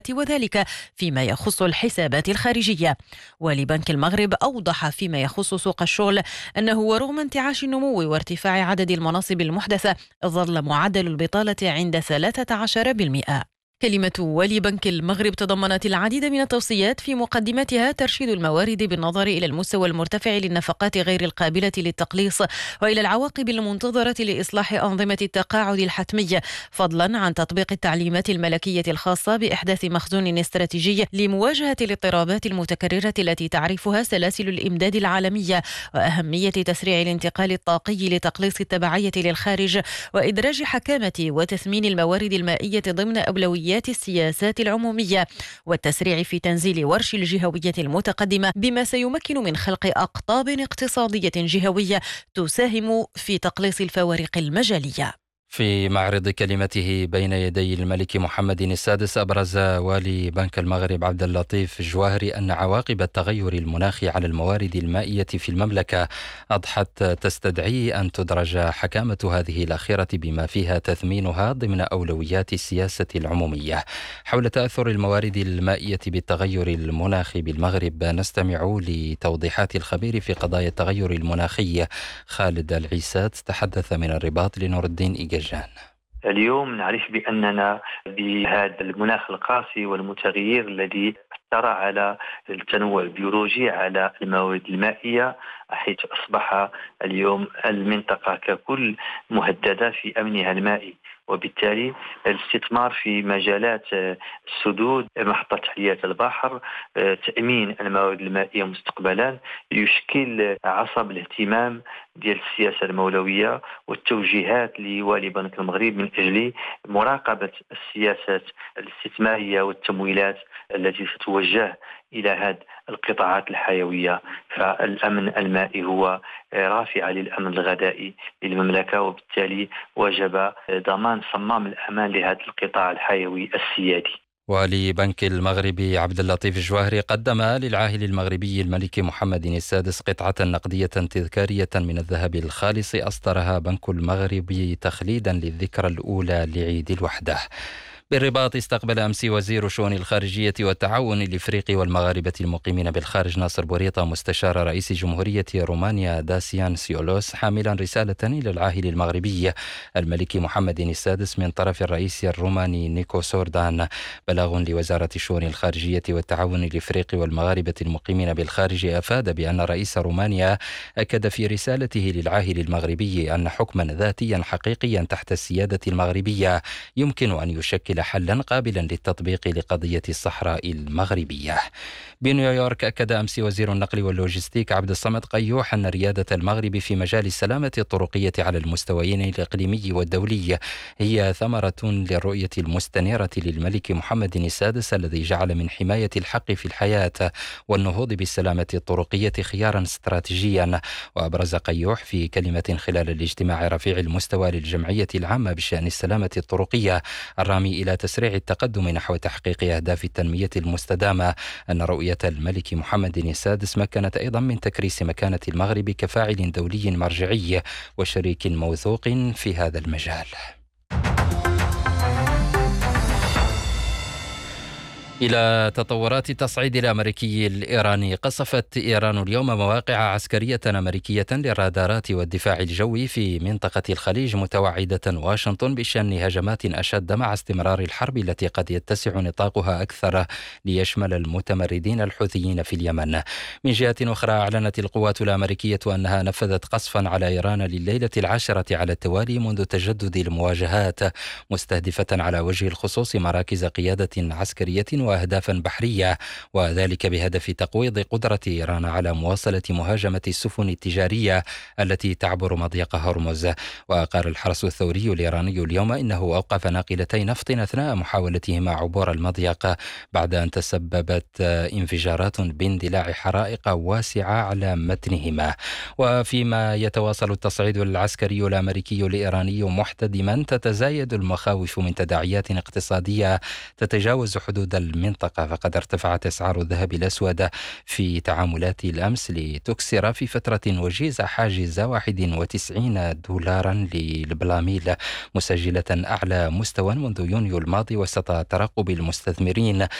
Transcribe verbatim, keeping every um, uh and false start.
وذلك فيما يخص الحسابات الخارجية. ولبنك المغرب أوضح فيما يخص سوق الشغل أنه ورغم انتعاش النمو وارتفاع عدد المناصب المحدثة ظل معدل البطالة عند ثلاثة عشر بالمئة. كلمة ولي بنك المغرب تضمنت العديد من التوصيات، في مقدمتها ترشيد الموارد بالنظر إلى المستوى المرتفع للنفقات غير القابلة للتقليص وإلى العواقب المنتظرة لإصلاح أنظمة التقاعد الحتمي، فضلا عن تطبيق التعليمات الملكية الخاصة بإحداث مخزون استراتيجي لمواجهة الاضطرابات المتكررة التي تعرفها سلاسل الإمداد العالمية، وأهمية تسريع الانتقال الطاقي لتقليص التبعية للخارج، وإدراج حكامة وتثمين الموارد المائية ضمن أولويات السياسات العمومية، والتسريع في تنزيل ورش الجهوية المتقدمة بما سيمكن من خلق أقطاب اقتصادية جهوية تساهم في تقليص الفوارق المجالية. في معرض كلمته بين يدي الملك محمد السادس أبرز والي بنك المغرب عبد اللطيف الجواهري أن عواقب التغير المناخي على الموارد المائية في المملكة أضحت تستدعي أن تدرج حكامة هذه الأخيرة بما فيها تثمينها ضمن أولويات السياسة العمومية. حول تأثر الموارد المائية بالتغير المناخي بالمغرب نستمع لتوضيحات الخبير في قضايا التغير المناخي خالد العيسات، تحدث من الرباط لنور الدين إيجاج. اليوم نعرف بأننا بهذا المناخ القاسي والمتغير الذي أثر على التنوع البيولوجي على الموارد المائية، حيث أصبح اليوم المنطقة ككل مهددة في أمنها المائي، وبالتالي الاستثمار في مجالات السدود، محطة تحلية البحر، تأمين الموارد المائية مستقبلا يشكل عصب الاهتمام ديال السياسة المولوية والتوجيهات لوالي بنك المغرب من أجل مراقبة السياسات الاستثمارية والتمويلات التي تتوجه إلى هذه القطاعات الحيوية. فالأمن المائي هو رافع للأمن الغذائي للمملكة، وبالتالي وجب ضمان صمام الأمان لهذا القطاع الحيوي السيادي. والي بنك المغرب عبد اللطيف الجواهري قدم للعاهل المغربي الملك محمد السادس قطعة نقدية تذكارية من الذهب الخالص أصدرها بنك المغرب تخليدا للذكرى الأولى لعيد الوحدة. بالرباط استقبل أمس وزير شؤون الخارجية والتعاون الإفريقي والمغاربة المقيمين بالخارج ناصر بوريطة مستشار رئيس جمهورية رومانيا داسيان سيولوس، حاملا رسالة إلى العاهل المغربي الملك محمد السادس من طرف الرئيس الروماني نيكو سوردان. بلاغ لوزارة الشؤون الخارجية والتعاون الإفريقي والمغاربة المقيمين بالخارج أفاد بأن رئيس رومانيا أكد في رسالته للعاهل المغربي أن حكما ذاتيا حقيقيا تحت السيادة المغربية يمكن أن يشكل حلا قابلا للتطبيق لقضية الصحراء المغربية. بنيويورك أكد أمس وزير النقل واللوجستيك عبد الصمد قيوح أن ريادة المغرب في مجال السلامة الطرقية على المستويين الإقليمي والدولي هي ثمرة للرؤية المستنيرة للملك محمد السادس الذي جعل من حماية الحق في الحياة والنهوض بالسلامة الطرقية خيارا استراتيجيا. وأبرز قيوح في كلمة خلال الاجتماع رفيع المستوى للجمعية العامة بشأن السلامة الطرقية الرامي إلى تسريع التقدم نحو تحقيق أهداف التنمية المستدامة أن رؤية الملك محمد السادس مكنت أيضا من تكريس مكانة المغرب كفاعل دولي مرجعي وشريك موثوق في هذا المجال. إلى تطورات التصعيد الأمريكي الإيراني، قصفت إيران اليوم مواقع عسكرية أمريكية للرادارات والدفاع الجوي في منطقة الخليج، متوعدة واشنطن بشن هجمات أشد مع استمرار الحرب التي قد يتسع نطاقها أكثر ليشمل المتمردين الحوثيين في اليمن. من جهة أخرى أعلنت القوات الأمريكية أنها نفذت قصفا على إيران لليلة العاشرة على التوالي منذ تجدد المواجهات، مستهدفة على وجه الخصوص مراكز قيادة عسكرية وأهدافا بحرية، وذلك بهدف تقويض قدرة إيران على مواصلة مهاجمة السفن التجارية التي تعبر مضيق هرمز. وقال الحرس الثوري الإيراني اليوم إنه أوقف ناقلتي نفط أثناء محاولتهما عبور المضيق بعد أن تسببت انفجارات باندلاع حرائق واسعة على متنهما. وفيما يتواصل التصعيد العسكري الأمريكي الإيراني محتدما، تتزايد المخاوف من تداعيات اقتصادية تتجاوز حدود المنطقة. فقد ارتفعت أسعار الذهب الأسود في تعاملات الأمس لتكسر في فترة وجيزة حاجز واحد وتسعين دولارا للبراميل، مسجلة أعلى مستوى منذ يونيو الماضي، وسط ترقب المستثمرين